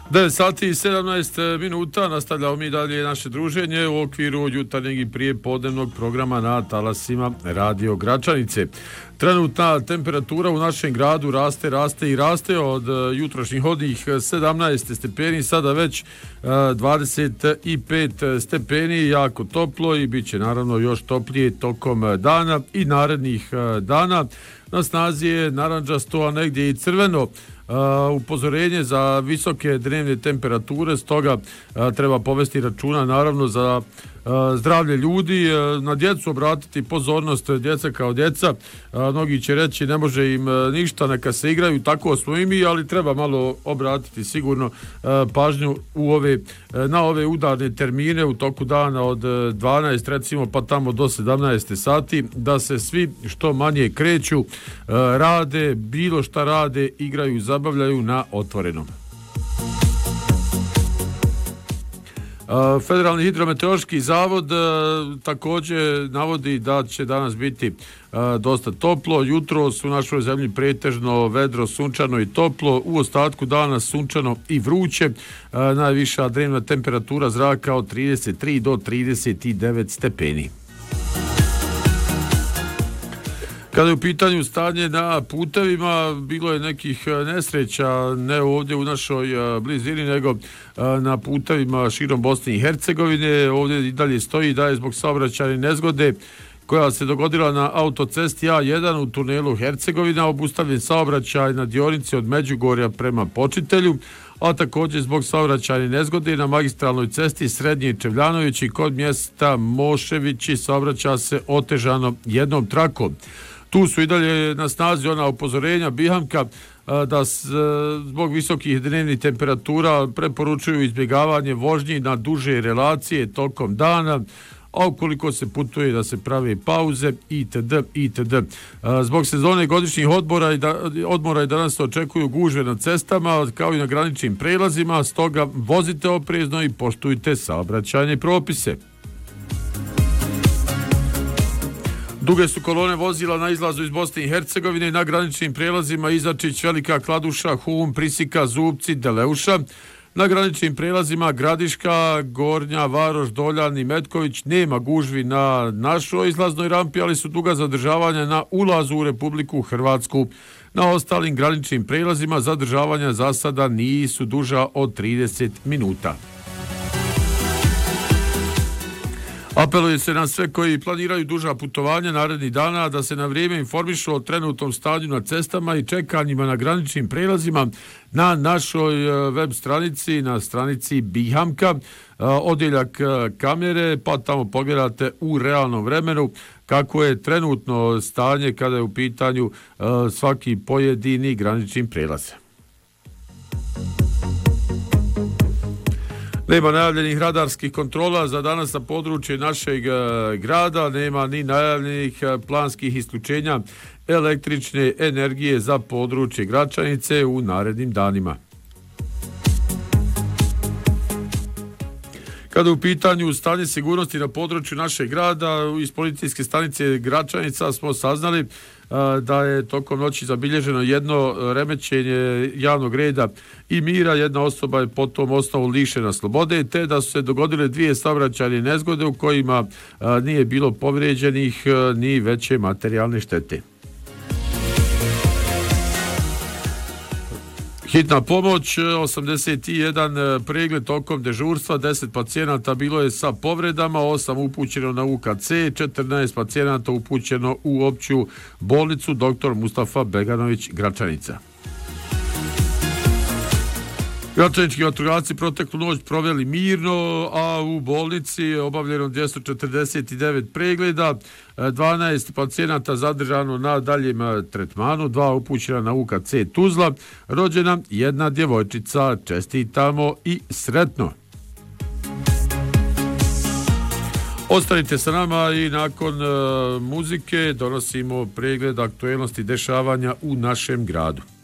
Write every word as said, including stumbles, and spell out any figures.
devet sati i sedamnaest minuta, nastavljamo mi dalje naše druženje u okviru jutarnjeg i prijepodnevnog programa na talasima Radio Gračanice. Trenutna temperatura u našem gradu raste, raste i raste od jutrošnjih hodih sedamnaest stepeni, sada već dvadeset pet stepeni, jako toplo i bit će naravno još toplije tokom dana i narednih dana. Na snazi je narandžasto, a negdje i crveno Uh, upozorenje za visoke dnevne temperature, stoga uh, treba povesti računa naravno za uh, zdravlje ljudi, uh, na djecu obratiti pozornost, djeca kao djeca, uh, mnogi će reći ne može im uh, ništa, neka se igraju, tako smo i mi, ali treba malo obratiti sigurno uh, pažnju u ove, uh, na ove udarne termine u toku dana od uh, dvanaest recimo pa tamo do sedamnaest sati, da se svi što manje kreću, uh, rade, bilo šta rade, igraju, zabavljaju na otvorenom. Federalni hidrometeorološki zavod također navodi da će danas biti dosta toplo. Jutro su u našoj zemlji pretežno vedro, sunčano i toplo. U ostatku dana sunčano i vruće. Najviša dnevna temperatura zraka od trideset tri do trideset devet stepeni. Kada je u pitanju stanje na putevima, bilo je nekih nesreća, ne ovdje u našoj blizini, nego na putevima širom Bosne i Hercegovine. Ovdje i dalje stoji da je zbog saobraćajne nezgode koja se dogodila na autocesti A jedan u tunelu Hercegovina obustavljen saobraćaj na dionici od Međugorja prema Počitelju, a također zbog saobraćajne nezgode na magistralnoj cesti Srednji Čevljanović i kod mjesta Moševići saobraća se otežano jednom trakom. Tu su i dalje na snazi ona upozorenja Bihamka da zbog visokih dnevnih temperatura preporučuju izbjegavanje vožnji na duže relacije tokom dana, a ukoliko se putuje da se prave pauze itd. itd. Zbog sezone godišnjih odmora i, da, odmora i danas se očekuju gužve na cestama kao i na graničnim prelazima, stoga vozite oprezno i poštujte saobraćajne propise. Duge su kolone vozila na izlazu iz Bosne i Hercegovine i na graničnim prelazima Izačić, Velika Kladuša, Hum, Prisika, Zubci, Deleuša. Na graničnim prelazima Gradiška, Gornja, Varoš, Doljan i Metković nema gužvi na našoj izlaznoj rampi, ali su duga zadržavanja na ulazu u Republiku Hrvatsku. Na ostalim graničnim prelazima zadržavanja za sada nisu duža od trideset minuta. Apeluje se na sve koji planiraju duža putovanja narednih dana da se na vrijeme informišu o trenutnom stanju na cestama i čekanjima na graničnim prelazima na našoj web stranici, na stranici Bihamka, odjeljak kamere, pa tamo pogledate u realnom vremenu kako je trenutno stanje kada je u pitanju svaki pojedini granični prelaz. Nema najavljenih radarskih kontrola za danas na području našeg grada, nema ni najavljenih planskih isključenja električne energije za područje Gračanice u narednim danima. Kada u pitanju stanje sigurnosti na području našeg grada, iz policijske stanice Gračanica smo saznali da je tokom noći zabilježeno jedno remećenje javnog reda i mira, jedna osoba je po tom osnovu lišena slobode, te da su se dogodile dvije saobraćajne nezgode u kojima nije bilo povrijeđenih ni veće materijalne štete. Hitna pomoć, osamdeset jedan pregled tokom dežurstva, deset pacijenata bilo je sa povredama, osam upućeno na U K C, četrnaest pacijenata upućeno u opću bolnicu doktor Mustafa Beganović Gračanica. Gračanički vatrogasci proteklu noć proveli mirno, a u bolnici je obavljeno dvjesto četrdeset devet pregleda, dvanaest pacijenata zadržano na daljem tretmanu, dva upućena na U K C Tuzla, rođena jedna djevojčica, čestitamo i sretno. Ostanite sa nama i nakon uh, muzike donosimo pregled aktuelnosti dešavanja u našem gradu.